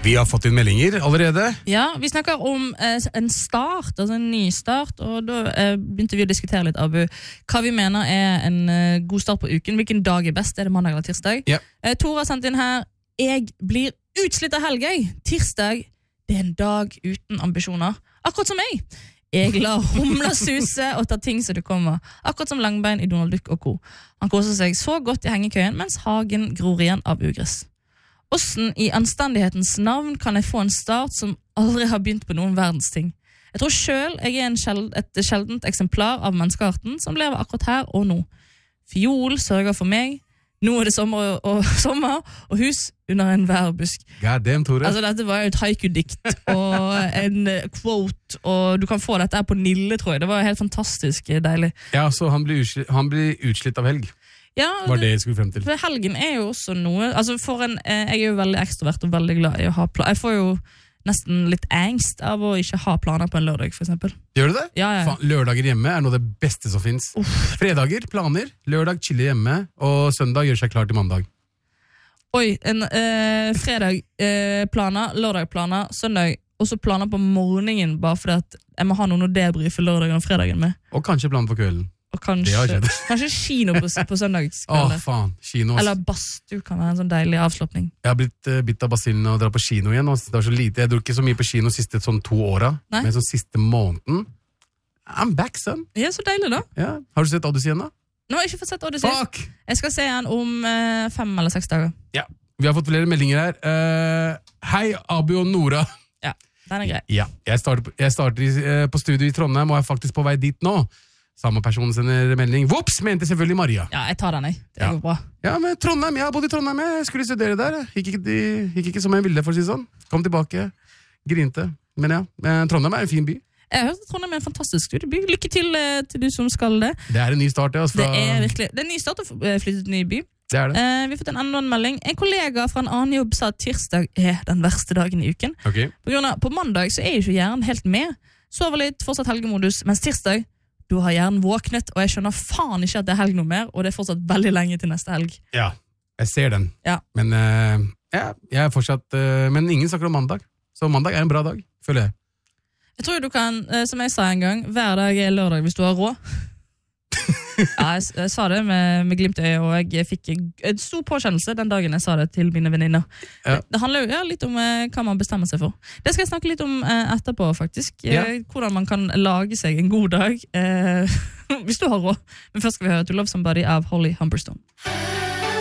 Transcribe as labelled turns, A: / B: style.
A: Vi har fått inn meldinger allerede.
B: Ja, vi snakker om en start, altså en ny start, og da begynte vi å diskutere litt, Abu, hva vi mener en god start på uken. Hvilken dag best? Det mandag eller tirsdag?
A: Ja.
B: Tora har sendt inn her, jeg blir utslitt av helg. Tirsdag, det en dag uten ambisjoner. Akkurat som meg. Jeg lar humla suse og ta ting som det kommer. Akkurat som Langbein i Donald Duck og co. Han koser seg så godt i hengekøyen, mens hagen gror igjen av ugress. Hvordan i anstendighetens navn kan jeg få en start som aldri har begynt på noen verdens ting? Jeg tror selv jeg et sjeldent eksemplar av menneskearten som lever akkurat her og nå. Fiol sørger for meg. Nå det sommer og hus under en værbusk.
A: God damn, Tore.
B: Altså, dette var jo et haiku-dikt og en quote, og du kan få dette her på Nille, tror jeg. Det var helt fantastisk deilig.
A: Ja, så han blir utslitt av helg.
B: Ja,
A: var det jeg skulle frem til.
B: For helgen jo også noe, altså jeg jo veldig ekstrovert og veldig glad i å ha planer. Jeg får jo nesten litt angst av å ikke ha planer på en lørdag, for eksempel.
A: Gjør du det?
B: Ja.
A: Faen, lørdager hjemme noe av det beste som finnes. Fredager, planer, lørdag chiller hjemme, og søndag gjør seg klar til mandag.
B: Oi, fredag planer, lørdag planer, søndag, og så planer på morgenen, bare fordi at jeg må ha noen å debrife lørdagen og fredagen med.
A: Og kanskje planer på kvelden.
B: Og kanskje kino på søndagskvelden.
A: Faen, kino.
B: Eller badstue kan være en sånn deilig avslapning.
A: Jeg har blitt bitt av basillen og drar på kino igjen. Det var så lite. Jeg dro ikke så mye på kino siste 2 åra, men sånn siste måneden. I'm back, son.
B: Ja, så deilig da.
A: Ja. Har du sett Odyssey nå?
B: Nå har jeg ikke fått sett Odyssey.
A: Fuck!
B: Jeg skal se den om 5 eller 6 dager.
A: Ja, vi har fått flere meldinger her. Hei, Abu og Nora.
B: Ja, den grei.
A: Ja, jeg starter på studio i Trondheim og er faktisk på vei dit nå. Samme person sender melding. Vops, mente selvfølgelig Maria.
B: Ja, jeg tar den, jeg. Det går bra.
A: Ja, men Trondheim, jeg har bodd i Trondheim. Jeg skulle studere der. Gikk ikke som jeg ville, for å si sånn. Kom tilbake, grinte. Men ja, Trondheim en fin by.
B: Jeg har hørt at Trondheim en fantastisk studieby. Lykke til du som skal det.
A: Det en ny start, ja.
B: Det virkelig. Det en ny start å flytte til ny by.
A: Det det.
B: Vi har fått en annen melding. En kollega fra en annen jobb sa at tirsdag den verste dagen i uken.
A: Okay.
B: På mandag så ikke hjernen helt med. Sover litt, fortsatt helgemodus, mens tirsdag du har hjernen våknet, og jeg skjønner faen ikke at det helg noe mer, og det fortsatt veldig lenge til neste helg.
A: Ja, jeg ser den.
B: Ja.
A: Men jeg fortsatt men ingen snakker om mandag. Så mandag en bra dag, føler jeg.
B: Jeg tror du kan, som jeg sa en gang, hver dag lørdag hvis du har råd. Ja, jeg sa det med glimt i øyet, og jeg fikk en stor påkjennelse den dagen jeg sa det til mine venninner. Ja. Det handler jo litt om hva man bestemmer seg for. Det skal jeg snakke litt om etterpå, faktisk. Ja. Hvordan man kan lage seg en god dag hvis du har råd. Men først skal vi høre To Love Somebody av Holly Humberstone.